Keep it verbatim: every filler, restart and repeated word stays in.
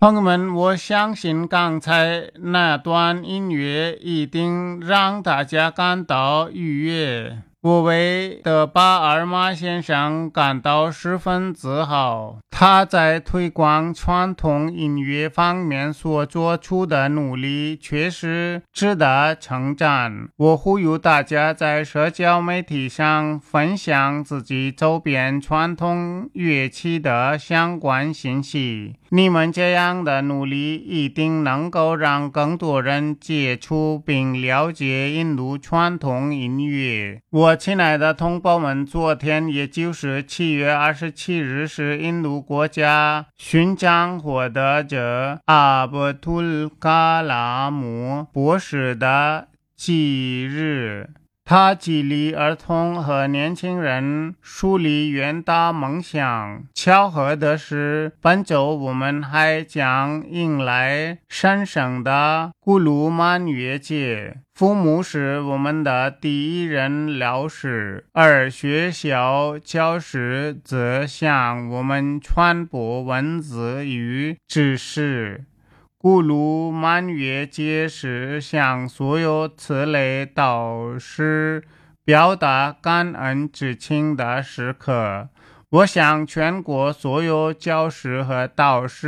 朋友们，我相信刚才那段音乐一定让大家感到愉悦。我为德巴尔玛先生感到十分自豪，他在推广传统音乐方面所做出的努力确实值得称赞。我呼吁大家在社交媒体上分享自己周边传统乐器的相关信息，你们这样的努力一定能够让更多人接触并了解印度传统音乐。我亲爱的同胞们，昨天也就是七月二十七日是印度国家勋章获得者阿卜杜尔卡拉姆博士的忌日。他激励儿童和年轻人树立远大梦想。巧合的是，本周我们还将迎来神圣的古鲁满月节。父母是我们的第一任老师，而学校教师则向我们传播文字与知识。古鲁满月节是向所有此类导师表达感恩之情的时刻。我向全国所有教师和导师